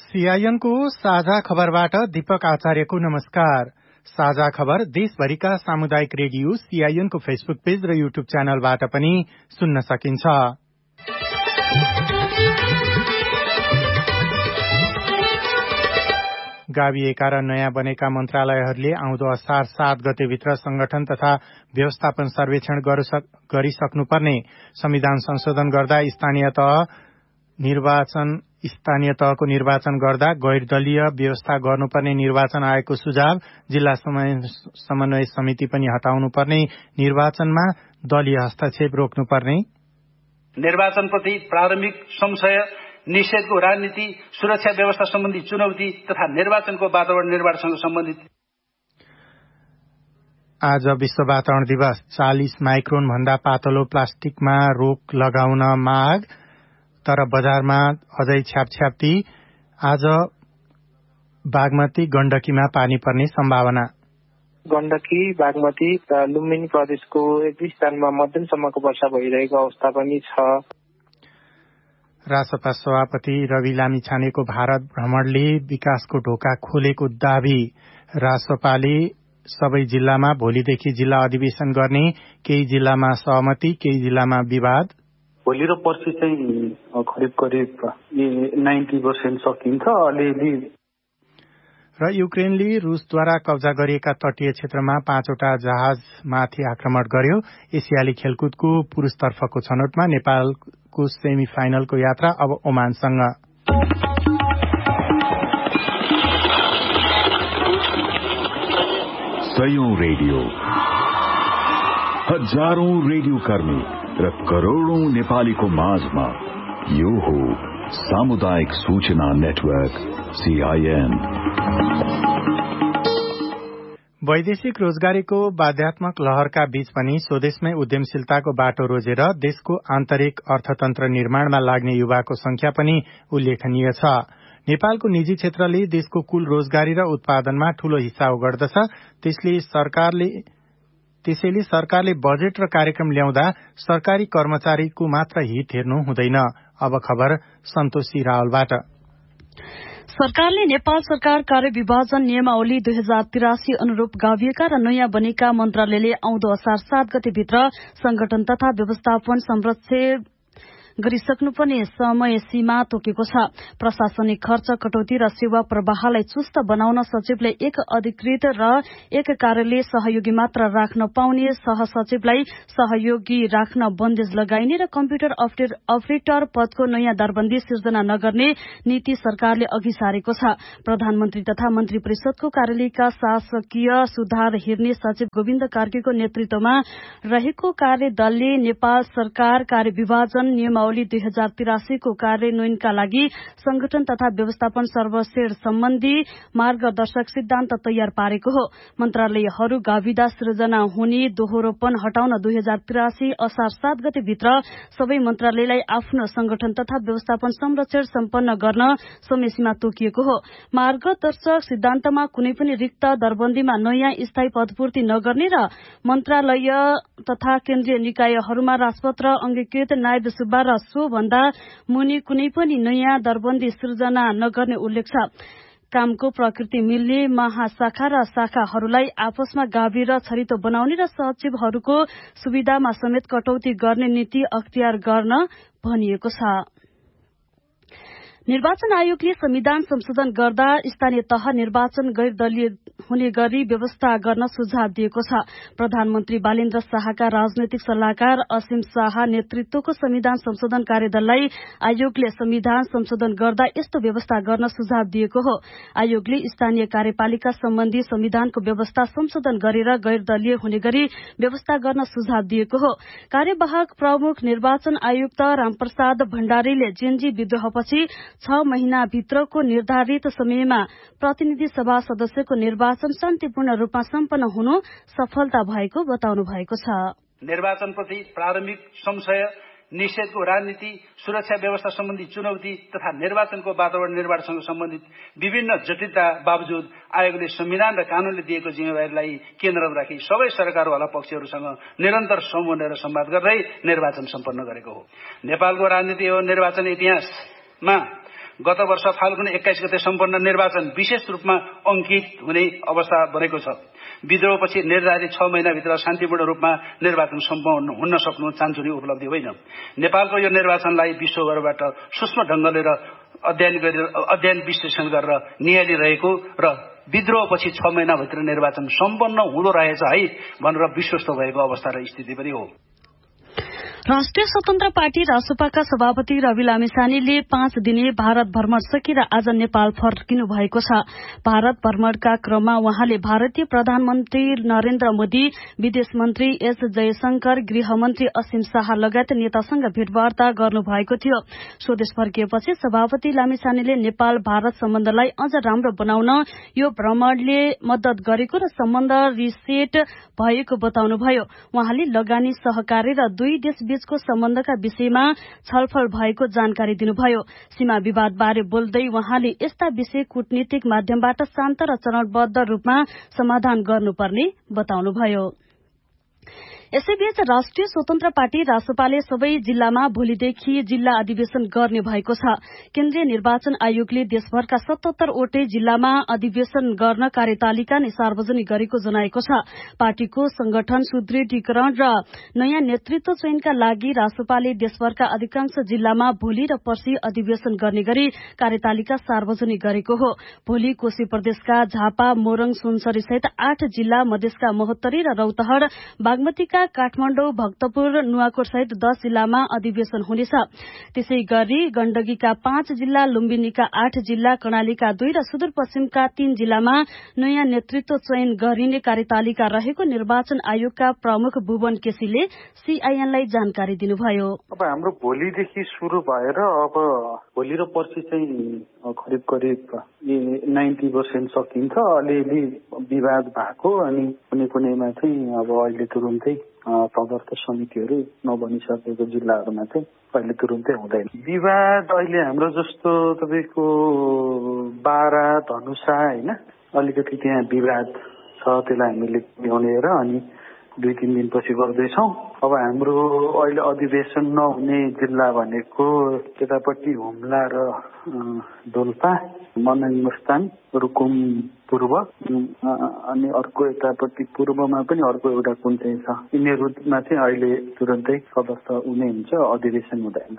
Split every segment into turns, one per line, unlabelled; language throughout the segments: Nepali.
सीआईएनको साझा खबरबाट दीपक आचार्यको नमस्कार। साझा खबर देशभरिका सामुदायिक रेडियो सीआईएनको फेसबुक पेज र युट्युब च्यानलबाट पनि सुन्न सकिन्छ। गाविएका र नयाँ बनेका मन्त्रालयहरूले आउँदो असार 7 गतेभित्र संगठन तथा व्यवस्थापन सर्वेक्षण गरिसक्नुपर्ने संविधान संशोधन गर्दा स्थानीय तहको निर्वाचन गर्दा गैर दलीय व्यवस्था गर्नुपर्ने निर्वाचन आयोगको सुझाव, जिल्ला समन्वय समिति पनि हटाउनुपर्ने, निर्वाचनमा दलीय हस्तक्षेप रोक्नुपर्ने,
निर्वाचनप्रति प्रारम्भिक संशय, निषेधको राजनीति, सुरक्षा व्यवस्था सम्बन्धी चुनौती तथा निर्वाचनको वातावरण निर्माणसँग सम्बन्धित।
आज विश्व वातावरण दिवस। 40 माइक्रोन भन्दा पातलो प्लास्टिकमा रोक लगाउन माग, तर बजारमा अझै छ्यापछ्याप्ती। आज बागमती गण्डकीमा पानी पर्ने सम्भावना।
गण्डकी, बागमती र लुम्बिनी प्रदेशको एक दुई स्थानमा मध्यमसम्मको वर्षा भइरहेको अवस्था पनि छ।
रासपा सभापति रवि लामिछानेको भारत भ्रमणले विकासको ढोका खोलेको दावी। रासपाले सबै जिल्लामा भोलिदेखि जिल्ला अधिवेशन गर्ने, केही जिल्लामा सहमति, केही जिल्लामा विवाद।
भोलि र पर्सि चाहिँ करिब 90% सकिन्छ अलिअलि।
र युक्रेनले रुसद्वारा कब्जा गरिएका तटीय क्षेत्रमा 5वटा जहाजमाथि आक्रमण गर्यो। एसियाली खेलकुदको पुरुषतर्फको छनौटमा नेपालको सेमी फाइनलको यात्रा अब ओमानसँग।
सयौं रेडियो, हजारौं रेडियो कर्मी र करोड़ौं नेपालीको माझमा यो हो सामुदायिक सूचना नेटवर्क सीआईएन।
वैदेशिक रोजगारीको बाध्यात्मक लहरका बीच पनि स्वदेशमै उद्यमशीलताको बाटो रोजेर देशको आन्तरिक अर्थतन्त्र निर्माणमा लाग्ने युवाको संख्या पनि उल्लेखनीय छ। नेपालको निजी क्षेत्रले देशको कुल रोजगारी र उत्पादनमा ठूलो हिस्सा ओगट्दछ। त्यसैले सरकारले बजेट र कार्यक्रम ल्याउँदा सरकारी कर्मचारीको मात्र हित हेर्नु हुँदैन। अब खबर सन्तोषी रावलबाट।
सरकारले नेपाल सरकार कार्य विभाजन नियमावली 2083 अनुरूप गाविएका र नयाँ बनेका मन्त्रालयले आउँदो असार 7 गतेभित्र संगठन तथा व्यवस्थापन संरक्षण गरिसक्नुपर्ने समय सीमा तोकेको छ। प्रशासनिक खर्च कटौती र सेवा प्रवाहलाई चुस्त बनाउन सचिवले एक अधिकृत र एक कार्यालय सहयोगी मात्र राख्न पाउने, सहसचिवलाई सहयोगी राख्न बन्देज लगाइने र कम्प्युटर अपरेटर पदको नयाँ दरबन्दी सिर्जना नगर्ने नीति सरकारले अघि सारेको छ। प्रधानमन्त्री तथा मन्त्री परिषदको कार्यालयका शासकीय सुधार हेर्ने सचिव गोविन्द कार्कीको नेतृत्वमा रहेको कार्यदलले नेपाल सरकार कार्य विभाजन नियमावली 2083 को कार्यान्वयनका लागि संगठन तथा व्यवस्थापन सर्वश्रेष्ठ सम्बन्धी मार्गदर्शक सिद्धान्त तयार पारेको हो। मन्त्रालयहरू गाविदा सृजना हुने दोहोरोपन हटाउन 2083 असार 7 गते भित्र सबै मन्त्रालयलाई आफ्नो संगठन तथा व्यवस्थापन संरक्षण सम्पन्न गर्न समयसीमा तोकिएको हो। मार्गदर्शक सिद्धान्तमा कुनै पनि रिक्त दरबन्दीमा नयाँ स्थायी पदपूर्ति नगर्ने र मन्त्रालय तथा केन्द्रीय निकायहरूमा राजपत्र अंगीकृत नायब सुब्बा र सो भन्दा मुनि कुनै पनि नयाँ दरबन्दी सृजना नगर्ने उल्लेख छ। कामको प्रकृति मिल्ने महाशाखा र शाखाहरूलाई आपसमा गाभेर छरितो बनाउने र सचिवहरूको सुविधामा समेत कटौती गर्ने नीति अख्तियार गर्न भनिएको छ। निर्वाचन आयोगले संविधान संशोधन गर्दा स्थानीय तह निर्वाचन गैर दलीय हुने गरी व्यवस्था गर्न सुझाव दिएको छ। प्रधानमन्त्री बालेन्द्र शाहका राजनैतिक सल्लाहकार असीम शाह नेतृत्वको संविधान संशोधन कार्यदललाई आयोगले संविधान संशोधन गर्दा यस्तो व्यवस्था गर्न सुझाव दिएको हो। आयोगले स्थानीय कार्यपालिका सम्बन्धी संविधानको व्यवस्था संशोधन गरेर गैर दलीय हुने गरी व्यवस्था गर्न सुझाव दिएको हो। कार्यवाहक प्रमुख निर्वाचन आयुक्त रामप्रसाद भण्डारीले जेनजी विद्रोहपछि 6 महिनाभित्रको निर्धारित समयमा प्रतिनिधि सभा सदस्यको निर्वाचन शान्तिपूर्ण रूपमा सम्पन्न हुनु सफलता भएको बताउनु भएको छ।
निर्वाचनप्रति प्रारम्भिक संशय, निषेधको राजनीति, सुरक्षा व्यवस्था सम्बन्धी चुनौती तथा निर्वाचनको वातावरण निर्माणसँग सम्बन्धित विभिन्न जटिलता बावजुद आयोगले संविधान र कानूनले दिएको जिम्मेवारीलाई केन्द्रमा राखी सबै सरकारवाला पक्षहरूसँग निरन्तर समन्वय र संवाद गर्दै निर्वाचन सम्पन्न गरेको हो। नेपालको राजनीति एवं निर्वाचन इतिहासमा गत वर्ष फाल्गुन 21 गते सम्पन्न निर्वाचन विशेष रूपमा अंकित हुने अवस्था बनेको छ। विद्रोहपछि निर्धारित 6 महिनाभित्र शान्तिपूर्ण रूपमा निर्वाचन सम्पन्न हुन सक्नु चान्चुने उपलब्धि होइन। नेपालको यो निर्वाचनलाई विश्वभरबाट सूक्ष्म ढंगले र अध्ययन विश्लेषण गरेर नियालिरहेको र विद्रोहपछि 6 महिनाभित्र निर्वाचन सम्पन्न हुँदो रहेछ है भनेर विश्वस्त भएको अवस्था र स्थिति पनि हो।
राष्ट्रिय स्वतन्त्र पार्टी रासपाका सभापति रवि लामिछानेले 5 दिने भारत भ्रमण सकेर आज नेपाल फर्किनु भएको छ। भारत भ्रमणका क्रममा उहाँले भारतीय प्रधानमन्त्री नरेन्द्र मोदी, विदेश मन्त्री एस जयशंकर, गृहमन्त्री असीम शाह लगायत नेतासँग भेटवार्ता गर्नु भएको थियो। स्वदेश फर्किएपछि सभापति लामिछानेले नेपाल भारत सम्बन्धलाई अझ राम्रो बनाउन यो भ्रमणले मद्दत गरेको र सम्बन्ध रिसेट भएको बताउनुभयो। उहाँले लगानी, सहकारी र दुई देश बीचको सम्बन्धका विषयमा छलफल भएको जानकारी दिनुभयो। सीमा विवाद बारे बोल्दै उहाँले यस्ता विषय कूटनीतिक माध्यमबाट शान्त र चरणबद्ध रूपमा समाधान गर्नुपर्ने बताउनुभयो। यसैबीच राष्ट्रिय स्वतन्त्र पार्टी रासपाले सबै जिल्लामा भोलिदेखि जिल्ला अधिवेशन गर्ने भएको छ। केन्द्रीय निर्वाचन आयोगले देशभरका 77 वटै जिल्लामा अधिवेशन गर्न कार्यतालिका नै सार्वजनिक गरेको जनाएको छ। पार्टीको संगठन सुदृढीकरण र नयाँ नेतृत्व चयनका लागि रासपाले देशभरका अधिकांश जिल्लामा भोलि र पर्सि अधिवेशन गर्ने गरी कार्यतालिका सार्वजनिक गरेको हो। भोलि कोशी प्रदेशका झापा, मोरङ, सुनसरी सहित 8 जिल्ला, मधेसका महोत्तरी र रौतहट, बागमतीका काठमाडौँ, भक्तपुर, नुवाकोट सहित 10 जिल्लामा अधिवेशन हुनेछ। त्यसै गरी गण्डकीका 5 जिल्ला, लुम्बिनीका 8 जिल्ला, कर्णालीका 2 र सुदूरपश्चिमका 3 जिल्लामा नयाँ नेतृत्व चयन गरिने कार्यतालिका रहेको निर्वाचन आयोगका प्रमुख भुवन केसीले सीआईएनलाई जानकारी दिनुभयो।
अब हाम्रो भोलिदेखि सुरु भएर अब भोलि र पर्सि चाहिँ करिब 90% सकिन्छ। अलिअलि विवाद भएको अनि कुनैमा चाहिँ अब अहिले तुरुन्तै तदर्थ समितिहरू नबनिसकेको जिल्लाहरूमा चाहिँ अहिले तुरुन्तै हुँदैन। विवाद अहिले हाम्रो जस्तो तपाईँको बारा, धनुषा होइन अलिकति त्यहाँ विवाद छ, त्यसलाई हामीले ल्याउनेर अनि 2-3 दिनपछि गर्दैछौँ। अब हाम्रो अहिले अधिवेशन नहुने जिल्ला भनेको यतापट्टि हुम्ला र डोल्पा, मनाङ, मुस्ताङ, रुकुम पूर्व अनि अर्को यतापट्टि पूर्वमा पनि अर्को एउटा कुन चाहिँ छ। यिनीहरूमा चाहिँ अहिले तुरन्तै सदस्य हुने हुन्छ, अधिवेशन हुँदैन।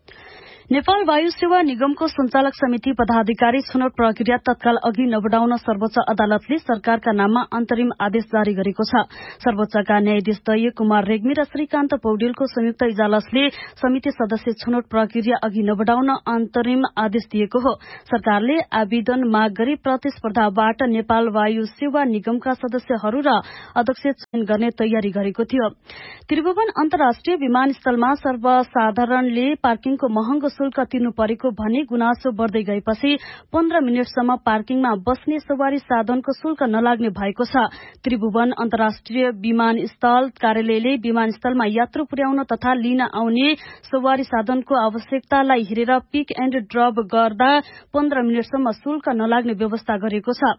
नेपाल वायु सेवा निगमको संचालक समिति पदाधिकारी छनौट प्रक्रिया तत्काल अघि नबढाउन सर्वोच्च अदालतले सरकारका नाममा अन्तरिम आदेश जारी गरेको छ। सर्वोच्चका न्यायाधीश दय कुमार रेग्मी र श्रीकान्त पौडेलको संयुक्त इजलासले समिति सदस्य छनौट प्रक्रिया अघि नबढाउन अन्तरिम आदेश दिएको हो। सरकारले आवेदन माग गरी प्रतिस्पर्धाबाट नेपाल वायु सेवा निगमका सदस्यहरू र अध्यक्ष चयन गर्ने तयारी गरेको थियो। त्रिभुवन अन्तर्राष्ट्रिय विमानस्थलमा सर्वसाधारणले पार्किङको महँगो शुल्क तिर्नु परेको भन्ने गुनासो बढ्दै गएपछि 15 मिनटसम्म पार्किङमा बस्ने सवारी साधनको शुल्क नलाग्ने भएको छ। त्रिभुवन अन्तर्राष्ट्रिय विमानस्थल कार्यालयले विमानस्थलमा यात्रु पुर्याउन तथा लिन आउने सवारी साधनको आवश्यकतालाई हेरेर पिक एण्ड ड्रप गर्दा 15 मिनटसम्म शुल्क नलाग्ने व्यवस्था गरेको छ।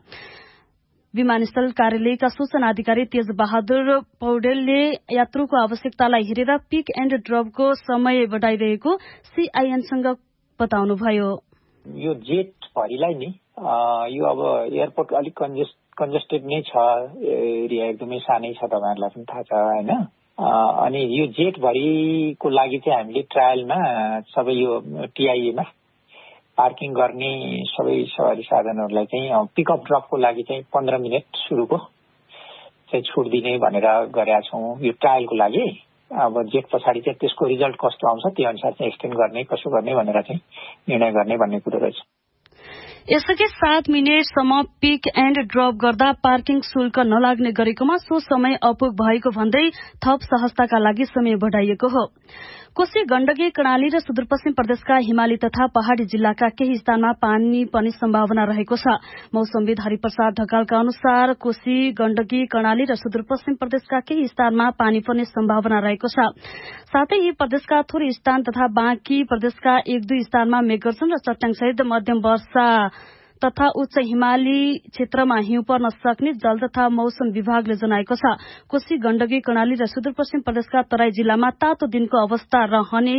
विमानस्थल कार्यालयका सूचना अधिकारी तेज बहादुर पौडेलले यात्रुको आवश्यकतालाई हेरेर पिक एण्ड ड्रपको समय बढाइरहेको सीआईएनसँग बताउनुभयो।
यो जेट भरिलाई नि यो अब एयरपोर्ट अलिक कन्जेस्टेड नै छ, एरिया एकदमै सानै छ, तपाईँहरूलाई पनि थाहा छ होइन। अनि यो जेट भरिको लागि चाहिँ हामीले ट्रायलमा सबै यो टिआईएमा पार्किङ गर्ने सबै सवारी साधनहरूलाई चाहिँ पिकअप ड्रपको लागि चाहिँ 15 मिनट सुरुको चाहिँ छुट दिने भनेर गरेका छौँ यो ट्रायलको लागि। अब जेट पछाडि चाहिँ त्यसको रिजल्ट कस्तो आउँछ त्यो अनुसार चाहिँ एक्सटेन्ड गर्ने कसो गर्ने भनेर चाहिँ निर्णय गर्ने भन्ने कुरो रहेछ।
यसअघि 7 मिनटसम्म पिक एण्ड ड्रप गर्दा पार्किङ शुल्क नलाग्ने गरेकोमा सो समय अपुग भएको भन्दै थप सहजताका लागि समय बढ़ाइएको हो। कोशी, गण्डकी, कर्णाली र सुदूरपश्चिम प्रदेशका हिमाली तथा पहाड़ी जिल्लाका केही स्थानमा पानी पर्ने सम्भावना रहेको छ। मौसमविद हरिप्रसाद ढकालका अनुसार कोशी, गण्डकी, कर्णाली र सुदूरपश्चिम प्रदेशका केही स्थानमा पानी पर्ने सम्भावना रहेको छ। साथै यी प्रदेशका थोरै स्थान तथा बाँकी प्रदेशका 1-2 स्थानमा मेघगर्जन र चट्याङसहित मध्यम वर्षा तथा उच्च हिमाली क्षेत्रमा हिउँ पर्न सक्ने जल तथा मौसम विभागले जनाएको छ। कोशी, गण्डकी, कर्णाली र सुदूरपश्चिम प्रदेशका तराई जिल्लामा तातो दिनको अवस्था रहने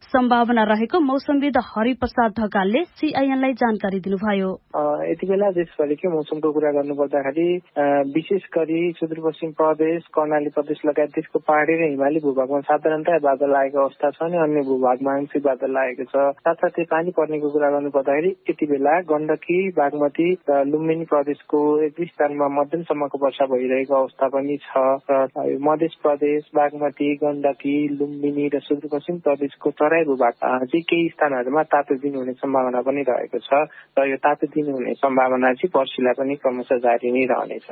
सम्भावना रहेको मौसमविद हरिप्रसाद ढकालले सीआईएनलाई जानकारी दिनुभयो।
यति बेला देशभरिकै मौसमको कुरा गर्नुपर्दाखेरि विशेष गरी सुदूरपश्चिम प्रदेश, कर्णाली प्रदेश लगायत देशको पहाडी र हिमाली भूभागमा साधारणतया बादल लागेको अवस्था छ अनि अन्य भूभागमा आंशिक बादल लागेको छ। साथसाथै पानी पर्नेको कुरा गर्नुपर्दाखेरि यति बेला गण्डकी, बागमती र लुम्बिनी प्रदेशको एक दुई स्थानमा मध्यमसम्मको वर्षा भइरहेको अवस्था पनि छ र मध्य प्रदेश, बागमती, गण्डकी, लुम्बिनी र सुदूरपश्चिम प्रदेशको तराई भूभाग चाहिँ केही स्थानहरूमा तातो दिन हुने सम्भावना पनि रहेको छ र यो तातो दिन हुने सम्भावना चाहिँ पर्सिलाई पनि क्रमशः जारी नै रहनेछ।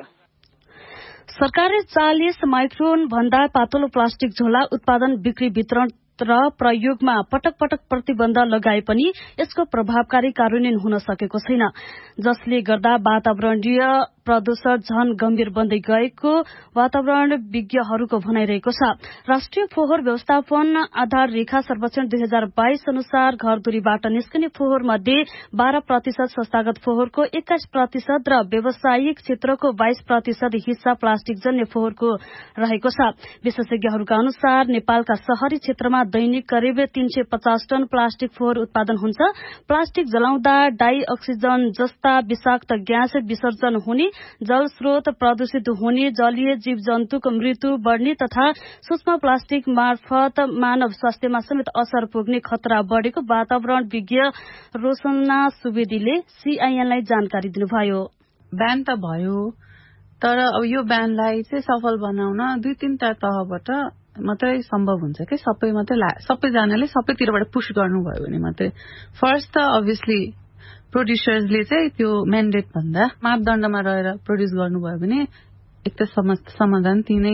सरकारले 40 माइक्रोन भन्दा पातलो प्लास्टिक झोला उत्पादन, बिक्री, वितरण र प्रयोगमा पटक पटक प्रतिबन्ध लगाए पनि यसको प्रभावकारी कार्यान्वयन हुन सकेको छैन, जसले गर्दा वातावरणीय प्रदूषण झन गम्भीर बन्दै गएको वातावरण विज्ञहरूको भनाइरहेको छ। राष्ट्रिय फोहोर व्यवस्थापन आधार रेखा सर्वेक्षण 2022 अनुसार घरधुरीबाट निस्कने फोहोर मध्ये 12% संस्थागत फोहोरको 21% र व्यावसायिक क्षेत्रको 22% हिस्सा प्लास्टिक जन्य फोहोरको रहेको छ। विशेषज्ञहरूका अनुसार नेपालका शहरी क्षेत्रमा दैनिक करिब 350 टन प्लास्टिक फोहोर उत्पादन हुन्छ। प्लास्टिक जलाउँदा डाई अक्सिजन जस्ता विषाक्त ग्यास विसर्जन हुने, जल स्रोत प्रदूषित हुने, जलीय जीव जन्तुको मृत्यु बढ़ने तथा सूक्ष्म प्लास्टिक मार्फत मानव स्वास्थ्यमा समेत असर पुग्ने खतरा बढ़ेको वातावरण विज्ञ रोशना सुवेदीले सीआईएनलाई जानकारी दिनुभयो।
ब्यान त भयो, तर अब यो ब्यानलाई चाहिँ सफल बनाउन 2-3 तहबाट मात्रै सम्भव हुन्छ कि सबैजनाले सबैतिरबाट पुश गर्नुभयो भने मात्रै। फर्स्ट त अभियसली प्रोड्युसर्सले चाहिँ त्यो म्यान्डेट भन्दा मापदण्डमा रहेर प्रोड्युस गर्नुभयो भने एक त समाधान तिनै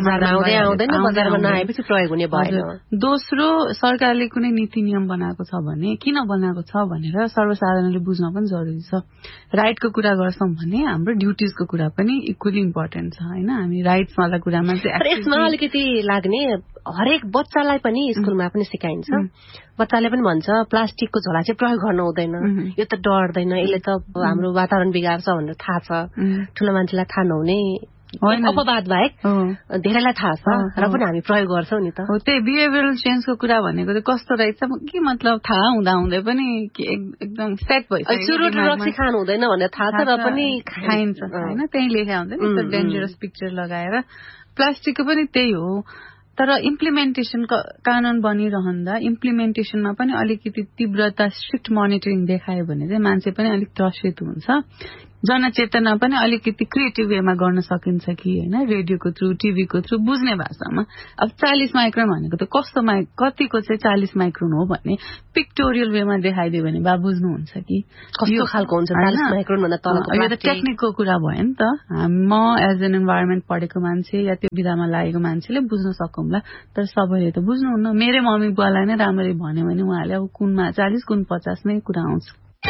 बजारमा नआएपछि प्रयोग हुने भएन।
दोस्रो, सरकारले कुनै नीति नियम बनाएको छ भने किन बनाएको छ भनेर सर्वसाधारणले बुझ्न पनि जरुरी छ। राइटको कुरा गर्छौं भने हाम्रो ड्युटिजको कुरा पनि इक्वली इम्पोर्टेन्ट छ हैन। हामी राइट्स वाला कुरामा चाहिँ
यसमा अलिकति लाग्ने हरेक बच्चालाई पनि स्कुलमा पनि सिकाइन्छ। बच्चाले पनि भन्छ प्लास्टिकको झोला चाहिँ प्रयोग गर्न हुँदैन, यो त डर्दैन, यसले त हाम्रो वातावरण बिगार्छ भनेर थाहा छ। ठूलो मान्छेलाई थाहा नहुने अपवाद बाहेक धेरैलाई थाहा छ र पनि हामी प्रयोग गर्छौं नि त।
त्यही बिहेभियरल चेन्जको कुरा भनेको चाहिँ कस्तो रहेछ के मतलब थाहा हुँदै पनि एकदम सेट भइसक्यो।
चुरुट रक्सी खानु हुँदैन भनेर थाहा छ र पनि
खाइन्छ हैन। त्यही लेखा हुन्छ नि डेन्जरस पिक्चर लगाएर। प्लास्टिकको पनि त्यही हो, तर इम्प्लिमेन्टेसन कानून बनिरहँदा इम्प्लिमेन्टेसनमा पनि अलिकति तीव्रता स्ट्रिक्ट मोनिटरिङ देखायो भने चाहिँ मान्छे पनि अलिक त्रसित हुन्छ। जनचेतना पनि अलिकति क्रिएटिभ वेमा गर्न सकिन्छ कि हैन, रेडियोको थ्रु, टिभीको थ्रु बुझ्ने भाषामा। अब 40 माइक्रोन भनेको त कस्तो कतिको चाहिँ 40 माइक्रोन हो भन्ने पिक्टोरियल वेमा देखाइदियो भने बा बुझ्नुहुन्छ कि
कस्तो खालको हुन्छ 40 माइक्रोन भन्दा तलको।
यो त टेक्निकको कुरा भयो नि त। म एज एन इन्भाइरोमेन्ट पढेको मान्छे या त्यो विधामा लागेको मान्छेले बुझ्न सकौँला, तर सबैले त बुझ्नुहुन्न। मेरै मम्मी बुवालाई नै राम्ररी भन्यो भने उहाँले अब कुनमा 40 कुन 50 नै कुरा आउँछ।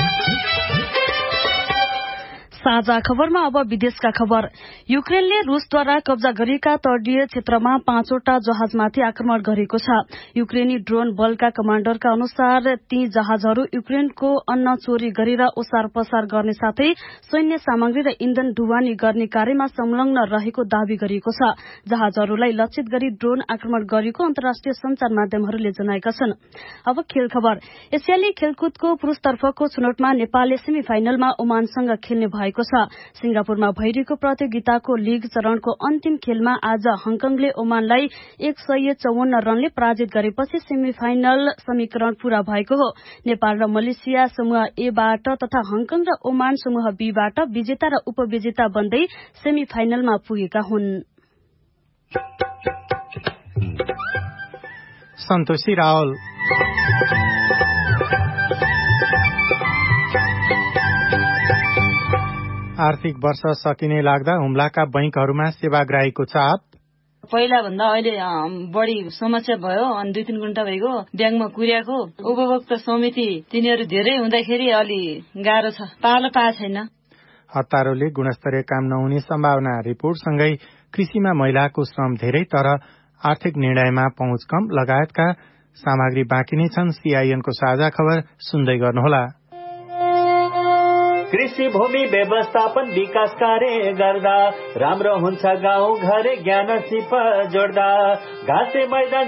साझा खबरमा अब विदेशका खबर। युक्रेनले रूसद्वारा कब्जा गरिएका तटीय क्षेत्रमा 5वटा जहाजमाथि आक्रमण गरेको छ। युक्रेनी ड्रोन बलका कमाण्डरका अनुसार ती जहाजहरू युक्रेनको अन्न चोरी गरेर ओसार पसार गर्ने साथै सैन्य सामग्री र इन्धन ढुवानी गर्ने कार्यमा संलग्न रहेको दावी गरिएको छ। जहाजहरूलाई लक्षित गरी ड्रोन आक्रमण गरेको अन्तर्राष्ट्रिय संचार माध्यमहरूले जनाएका छन्। अब खेल खबर। एसियाली खेलकुदको पुरूषतर्फको छनौटमा नेपालले सेमी फाइनलमा ओमानसँग खेल्ने भएको छ। सिंगापुरमा भइरहेको प्रतियोगिताको लीग चरणको अन्तिम खेलमा आज हङकङले ओमानलाई 154 रनले पराजित गरेपछि सेमी फाइनल समीकरण पूरा भएको हो। नेपाल र मलेसिया समूह ए बाट तथा हङकङ र ओमान समूह बी बाट विजेता र उपविजेता बन्दै सेमी फाइनलमा पुगेका हुन्।
सन्तोषी रावल। आर्थिक वर्ष सकिने लाग्दा हुम्लाका बैंकहरूमा सेवाग्राहीको चाप।
पहिला भन्दा अहिले बढी समस्या भयो। अनि 2-3 घण्टा भइगयो ब्याङ्कमा कुर्याएको। उपभोक्ता समिति तिनीहरू धेरै हुँदाखेरि अलि गाह्रो छ, पालो पाएको छैन।
हतारोले गुणस्तरीय काम नहुने सम्भावना। रिपोर्टसँगै कृषिमा महिलाको श्रम धेरै तर आर्थिक निर्णयमा पहुँच कम लगायतका सामग्री बाँकी नै छन्। सीआईएनको साझा खबर सुन्दै गर्नुहोला।
कृषि भूमि व्यवस्थापन विकास कार्य गर्दा राम्रो हुन्छ गाउँ घर ज्ञान सिप जोड्दा। घाँसे मैदान